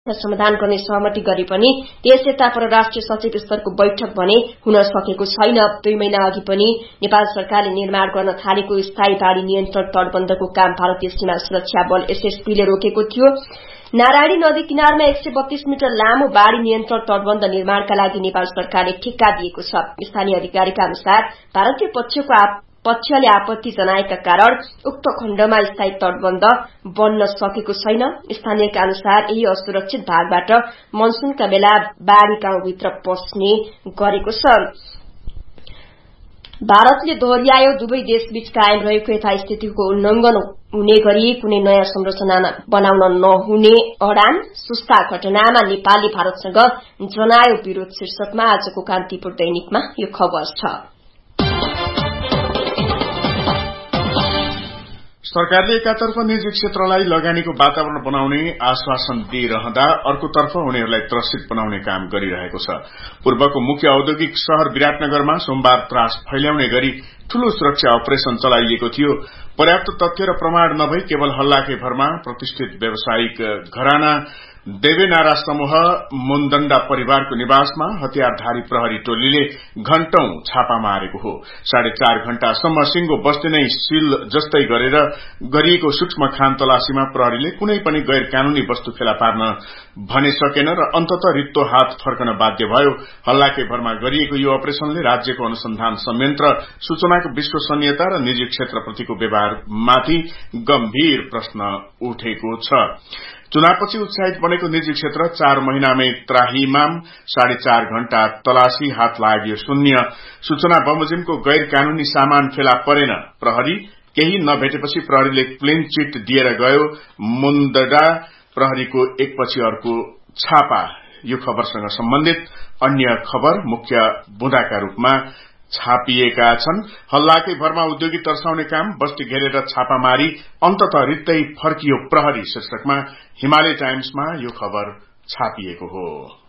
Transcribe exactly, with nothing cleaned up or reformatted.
समाधान गर्ने सहमति गरे पनि त्यस यता परराष्ट्रिय सचिव स्तरको बैठक भने हुन सकेको छैन। दुई महिना अघि पनि नेपाल सरकारले निर्माण गर्न थालेको स्थायी बाढ़ी नियन्त्रण तटबन्धको काम भारतीय सीमा सुरक्षा बल एसएसबीले रोकेको थियो। नारायणी नदी किनारमा एक सय बत्तीस मिटर लामो बाढ़ी नियन्त्रण तटबन्ध निर्माणका लागि नेपाल सरकारले ठेक्का दिएको छ। स्थानीय अधिकारीका अनुसार भारतीय पक्षको पक्षले आपत्ति जनाएका कारण उक्त खण्डमा स्थायी तटबन्ध बन्न सकेको छैन। स्थानीयका अनुसार यही असुरक्षित भागबाट मनसूनका बेला बाढ़ी गाउँभित्र पस्ने गरेको छ। भारतले दोहोर्यायो दुवै देशबीच कायम रहेको यथास्थितिको उल्लंघन हुने गरी कुनै नयाँ संरचना बनाउन नहुने अडान। सुस्ता घटनामा नेपालले भारतसँग जनायो विरोध शीर्षकमा आजको कान्तिपुर दैनिकमा यो खबर छ। सरकारले एकातर्फ निजी क्षेत्रलाई लगानीको वातावरण बनाउने आश्वासन दिइरहँदा अर्कोतर्फ उनीहरूलाई त्रसित बनाउने काम गरिरहेको छ। पूर्वको मुख्य औद्योगिक शहर विराटनगरमा सोमबार त्रास फैल्याउने गरी ठूलो सुरक्षा अपरेशन चलाइएको थियो। पर्याप्त तथ्य र प्रमाण नभई केवल हल्लाकै भरमा प्रतिष्ठित व्यावसायिक घराना देवेनारा समूह मुन्दण्डा परिवारको निवासमा हतियारधारी प्रहरी टोलीले घण्टौं छापा मारेको हो। साढे चार घण्टासम्म सिंगो बस्ती नै सील जस्तै गरेर गरिएको सूक्ष्म खान तलासीमा प्रहरीले कुनै पनि गैर कानूनी वस्तु फेला पार्न भने सकेन र अन्ततः रित्तो हात फर्कन बाध्य भयो। हल्लाकै भरमा गरिएको यो अपरेशनले राज्यको अनुसन्धान संयन्त्र, सूचनाको विश्वसनीयता र निजी क्षेत्रप्रतिको व्यवहारमाथि गम्भीर प्रश्न उठेको छ। चुनावपछि उत्साहित बनेको निजी क्षेत्र चार महिनामै त्राहीमाम, साढे चार घण्टा तलासी, हात लाग्यो शून्य। सूचना बमोजिमको गैर कानूनी सामान फेला परेन। प्रहरी केही नभेटेपछि प्रहरीले क्लिन चिट दिएर गयो। मुन्दडा प्रहरीको एकपछि अर्को छापा। यो खबरसँग सम्बन्धित अन्य खबर मुख्य बुँदाका रूपमा छापिएका छन्। हल्लाकै भरमा उद्योगी तर्साउने काम, बस्ती घेरेर छापामारी, अन्ततः रित्तै फर्कियो प्रहरी शीर्षकमा हिमालय टाइम्समा यो खबर छापिएको हो।